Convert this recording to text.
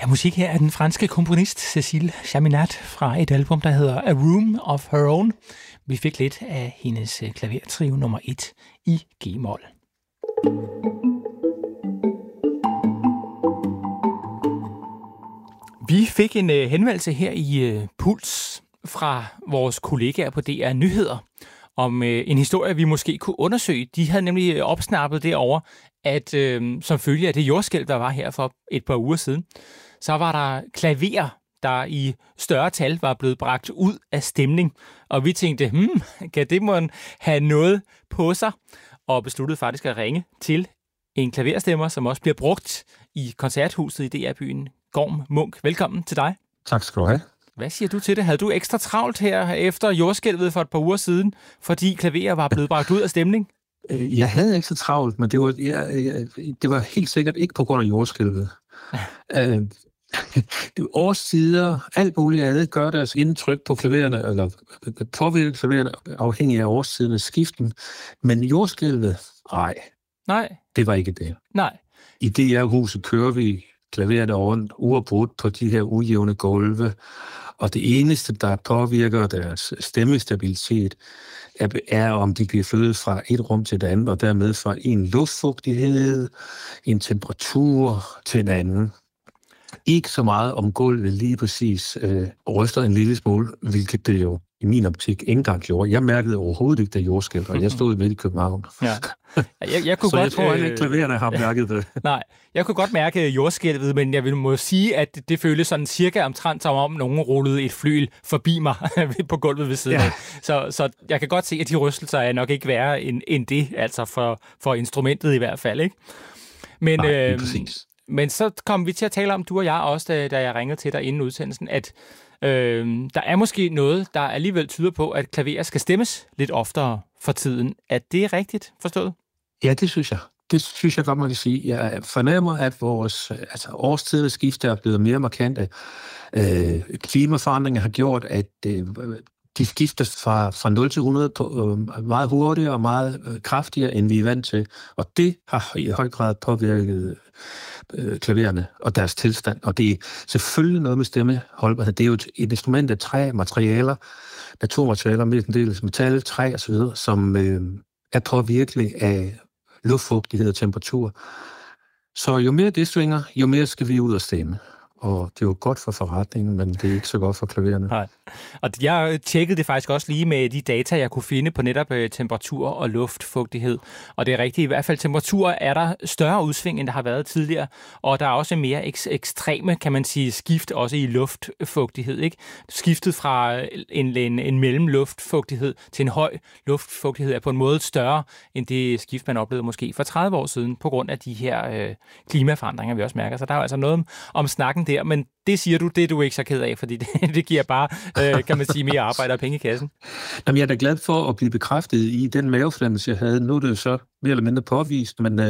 Ja, musik her er den franske komponist Cécile Chaminade fra et album, der hedder A Room of Her Own. Vi fik lidt af hendes klavertrio nummer 1 i G-mol. Vi fik en henvendelse her i Puls fra vores kollegaer på DR Nyheder om en historie, vi måske kunne undersøge. De havde nemlig opsnappet derovre, at som følge af det jordskælv, der var her for et par uger siden, så var der klaverer, der i større tal var blevet bragt ud af stemning. Og vi tænkte, kan det må have noget på sig? Og besluttede faktisk at ringe til en klaverstemmer, som også bliver brugt i koncerthuset i DR-byen. Gorm Munk, velkommen til dig. Tak skal du have. Hvad siger du til det? Havde du ekstra travlt her efter jordskælvet for et par uger siden, fordi klaverer var blevet bragt ud af stemning? Jeg havde ikke så travlt, men det var helt sikkert ikke på grund af jordskælvet. Årstider, alt muligt andet gør deres indtryk på klavererne, eller påvirker klavererne afhængig af årstidernes skiften. Men jordskælvet, nej, det var ikke det. Nej. I DR-huset kører vi klavererne rundt uafbrudt på de her ujævne gulve, og det eneste, der påvirker deres stemmestabilitet, er om de bliver flyttet fra et rum til et andet, og dermed fra en luftfugtighed, en temperatur til en anden. Ikke så meget om gulvet lige præcis ryster en lille smule, hvilket det jo i min optik ikke engang gjorde. Jeg mærkede overhovedet ikke, der jordskælv, og jeg stod midt i København. Ja. Jeg kunne så godt, jeg tror ikke, klavererne har mærket det. Nej, jeg kunne godt mærke jordskælvet, men jeg må sige, at det føltes sådan cirka omtrent som om nogen rullede et flyl forbi mig på gulvet ved siden af. Så jeg kan godt se, at de rystelser er nok ikke værre end det, altså for instrumentet i hvert fald, ikke? Men, nej, præcis. Men så kom vi til at tale om, du og jeg også, da jeg ringede til dig inden udsendelsen, at der er måske noget, der alligevel tyder på, at klaverer skal stemmes lidt oftere for tiden. Er det rigtigt forstået? Ja, det synes jeg. Det synes jeg godt, man kan sige. Jeg fornemmer, at vores årstidernes skifte er blevet mere markante. Klimaforandringer har gjort, at de skifter fra 0 til 100 på, meget hurtigere og meget kraftigere, end vi er vant til. Og det har i høj grad påvirket klavererne og deres tilstand. Og det er selvfølgelig noget med stemmeholdbarhed. Det er jo et instrument af træ, materialer, naturmaterialer, mestendels metal, træ osv., som er påvirkelig af luftfugtighed og temperatur. Så jo mere det svinger, jo mere skal vi ud og stemme. Og det er jo godt for forretningen, men det er ikke så godt for klavererne. Nej. Og jeg tjekkede det faktisk også lige med de data, jeg kunne finde på netop temperatur og luftfugtighed. Og det er rigtigt, i hvert fald temperatur er der større udsving, end der har været tidligere. Og der er også mere ekstreme, kan man sige, skift også i luftfugtighed, ikke? Skiftet fra en mellemluftfugtighed til en høj luftfugtighed er på en måde større, end det skift, man oplevede måske for 30 år siden, på grund af de her klimaforandringer, vi også mærker. Så der er jo altså noget om snakken der, men det siger du, det er du ikke så ked af, fordi det giver bare, kan man sige, mere arbejde og penge i kassen. Jamen, jeg er da glad for at blive bekræftet i den mavefornemmelse, jeg havde. Nu er det jo så mere eller mindre påvist, men